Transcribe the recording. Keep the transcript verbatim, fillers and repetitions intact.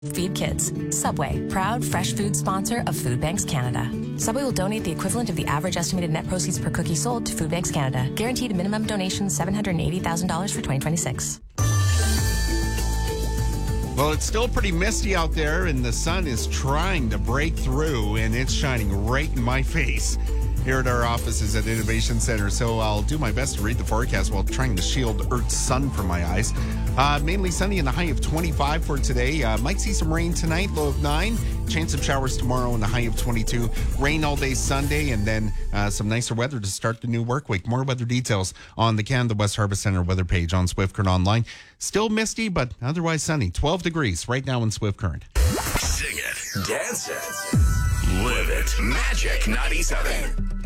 Feed kids. Subway, proud fresh food sponsor of Food Banks Canada. Subway will donate the equivalent of the average estimated net proceeds per cookie sold to Food Banks Canada. Guaranteed minimum donation seven hundred eighty thousand dollars for twenty twenty-six. Well, it's still pretty misty out there, and the sun is trying to break through, and it's shining right in my face here at our offices at Innovation Center. So I'll do my best to read the forecast while trying to shield Earth's sun from my eyes. Uh, mainly sunny and a high of twenty-five for today. Uh, might see some rain tonight, low of nine. Chance of showers tomorrow and a high of twenty-two. Rain all day Sunday, and then uh, some nicer weather to start the new work week. More weather details on the Canada West Harvest Center weather page on Swift Current Online. Still misty, but otherwise sunny. twelve degrees right now in Swift Current. Sing it, dance it, live it. Magic ninety-seven.